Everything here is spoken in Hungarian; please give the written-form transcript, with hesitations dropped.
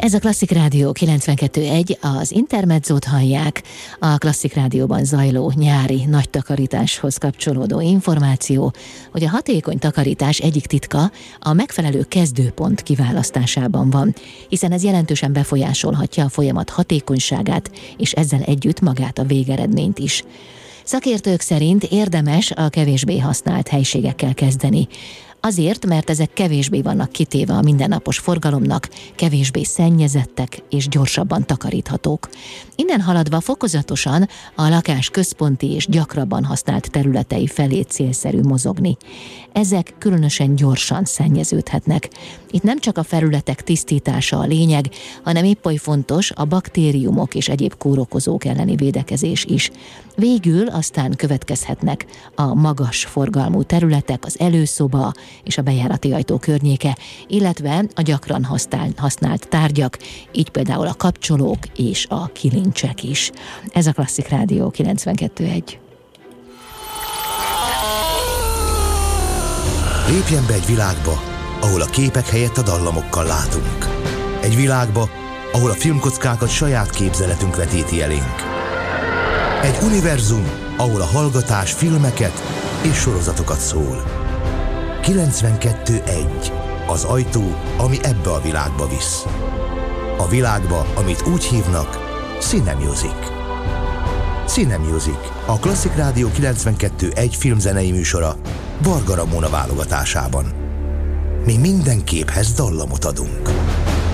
Ez a Klasszik Rádió 92.1, az Intermezzót hallják, a Klasszik Rádióban zajló nyári nagy takarításhoz kapcsolódó információ, hogy a hatékony takarítás egyik titka a megfelelő kezdőpont kiválasztásában van, hiszen ez jelentősen befolyásolhatja a folyamat hatékonyságát, és ezzel együtt magát a végeredményt is. Szakértők szerint érdemes a kevésbé használt helységekkel kezdeni. Azért, mert ezek kevésbé vannak kitéve a mindennapos forgalomnak, kevésbé szennyezettek és gyorsabban takaríthatók. Innen haladva fokozatosan a lakás központi és gyakrabban használt területei felé célszerű mozogni. Ezek különösen gyorsan szennyeződhetnek. Itt nem csak a felületek tisztítása a lényeg, hanem épp oly fontos a baktériumok és egyéb kórokozók elleni védekezés is. Végül aztán következhetnek a magas forgalmú területek, az előszoba és a bejárati ajtó környéke, illetve a gyakran használt tárgyak, így például a kapcsolók és a kilincsek is. Ez a Klasszik Rádió 92.1. Lépjen be egy világba, ahol a képek helyett a dallamokkal látunk. Egy világba, ahol a filmkockákat saját képzeletünk vetíti elénk. Egy univerzum, ahol a hallgatás filmeket és sorozatokat szól. 92.1. Az ajtó, ami ebbe a világba visz. A világba, amit úgy hívnak, Cinemusic. Cinemusic, a Klasszik Rádió 92.1 filmzenei műsora Varga Ramona válogatásában. Mi minden képhez dallamot adunk.